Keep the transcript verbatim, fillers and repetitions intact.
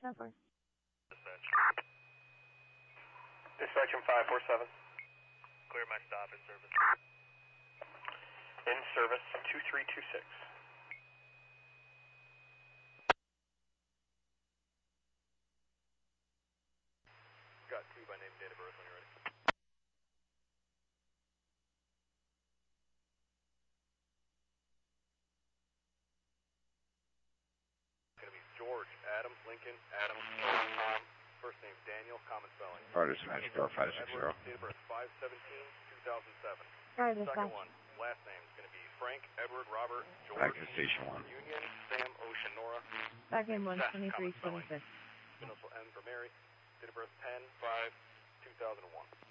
ten four. Dispatch. Dispatch five four seven. Clear my stop in service. In service two three two six. Got two by name, date of birth when you're ready. Gonna be George, Adam, Lincoln, Adam, Tom. First name Daniel, common spelling. Fire dispatch, door five six zero. Date of birth five seventeen two thousand seven. Alright, Second dispatch. one, last name is gonna be Frank, Edward, Robert, George. Back to station one. Union, Sam, Ocean, Nora. Back in one Seth, twenty-three common spelling. twenty-six. Initial N for Mary. Date of birth ten five two thousand one.